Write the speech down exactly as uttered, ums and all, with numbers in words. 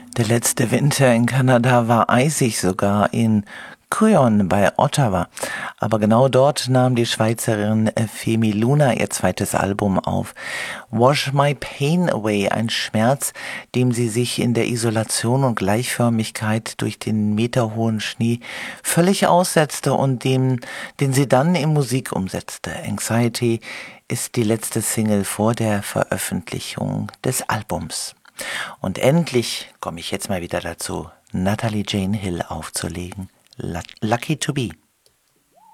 Der letzte Winter in Kanada war eisig, sogar in Cuyon bei Ottawa. Aber genau dort nahm die Schweizerin Femi Luna ihr zweites Album auf. Wash My Pain Away, ein Schmerz, dem sie sich in der Isolation und Gleichförmigkeit durch den meterhohen Schnee völlig aussetzte und dem, den sie dann in Musik umsetzte. Anxiety ist die letzte Single vor der Veröffentlichung des Albums. Und endlich komme ich jetzt mal wieder dazu, Natalie Jane Hill aufzulegen. Lucky to be.